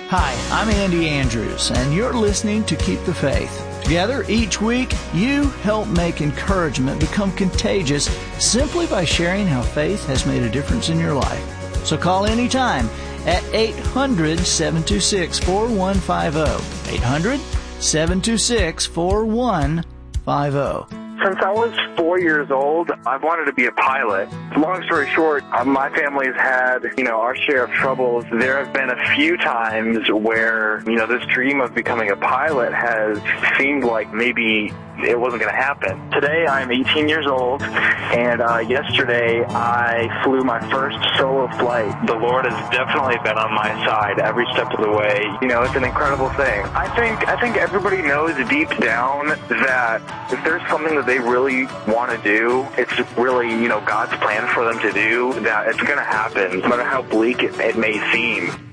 Hi, I'm Andy Andrews, and you're listening to Keep the Faith. Together, each week, you help make encouragement become contagious simply by sharing how faith has made a difference in your life. So call anytime at 800-726-4150. 800-726-4150. Since I was 4 years old, I've wanted to be a pilot. Long story short, my family's had, our share of troubles. There have been a few times where, this dream of becoming a pilot has seemed like maybe it wasn't going to happen. Today, I'm 18 years old, and yesterday I flew my first solo flight. The Lord has definitely been on my side every step of the way. It's an incredible thing. I think everybody knows deep down that if there's something that they really want to do, it's really, God's plan for them to do, that it's going to happen, no matter how bleak it may seem.